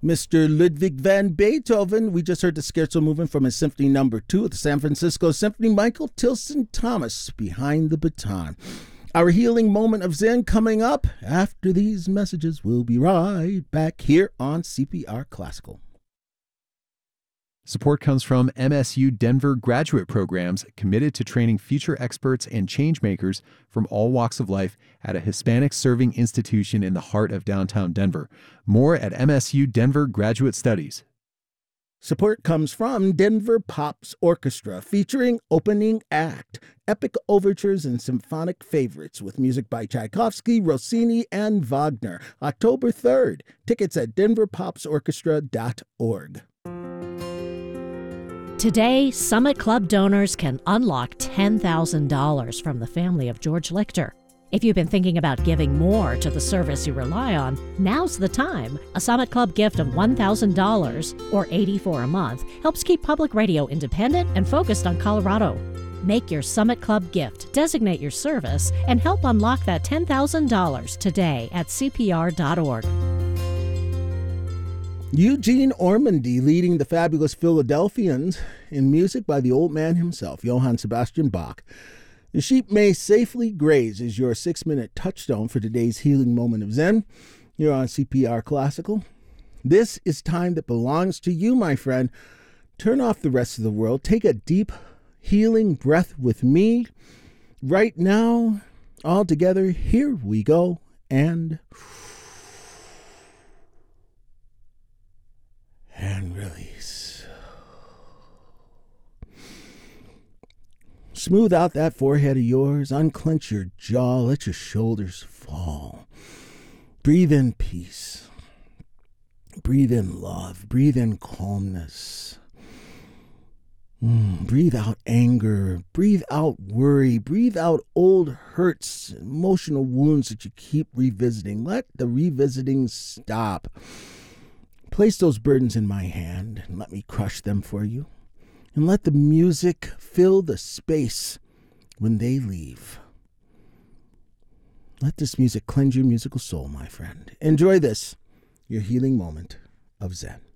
Mr. Ludwig van Beethoven. We just heard the Scherzo movement from his Symphony Number 2 of the San Francisco Symphony. Michael Tilson Thomas behind the baton. Our healing moment of Zen coming up after these messages. We'll be right back here on CPR Classical. Support comes from MSU Denver graduate programs committed to training future experts and changemakers from all walks of life at a Hispanic serving institution in the heart of downtown Denver. More at MSU Denver Graduate Studies. Support comes from Denver Pops Orchestra, featuring opening act, epic overtures and symphonic favorites with music by Tchaikovsky, Rossini, and Wagner. October 3rd. Tickets at denverpopsorchestra.org. Today, Summit Club donors can unlock $10,000 from the family of George Lichter. If you've been thinking about giving more to the service you rely on, now's the time. A Summit Club gift of $1,000 or $84 a month helps keep public radio independent and focused on Colorado. Make your Summit Club gift, designate your service, and help unlock that $10,000 today at CPR.org. Eugene Ormandy leading the fabulous Philadelphians in music by the old man himself, Johann Sebastian Bach. The sheep may safely graze is your 6-minute touchstone for today's healing moment of Zen here on CPR Classical. This is time that belongs to you, my friend. Turn off the rest of the world. Take a deep healing breath with me. Right now, all together, here we go. And release. Smooth out that forehead of yours. Unclench your jaw. Let your shoulders fall. Breathe in peace. Breathe in love. Breathe in calmness. Breathe out anger. Breathe out worry. Breathe out old hurts, emotional wounds that you keep revisiting. Let the revisiting stop. Place those burdens in my hand and let me crush them for you. And let the music fill the space when they leave. Let this music cleanse your musical soul, my friend. Enjoy this, your healing moment of Zen.